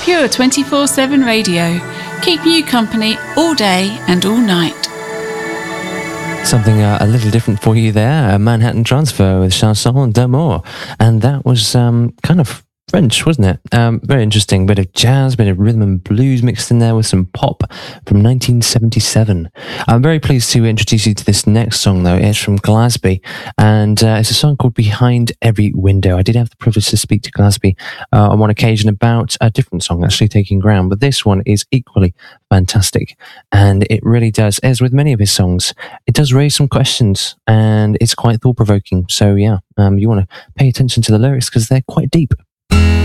Pure 24/7 radio, keeping you company all day and all night. Something a little different for you there, a Manhattan Transfer with Chanson d'amour. And that was kind of French, wasn't it? Very interesting. Bit of jazz, bit of rhythm and blues mixed in there with some pop from 1977. I'm very pleased to introduce you to this next song, though. It's from Glasby, and it's a song called Behind Every Window. I did have the privilege to speak to Glasby on one occasion about a different song actually taking ground, but this one is equally fantastic, and it really does, as with many of his songs, it does raise some questions, and it's quite thought-provoking. So yeah, you want to pay attention to the lyrics because they're quite deep.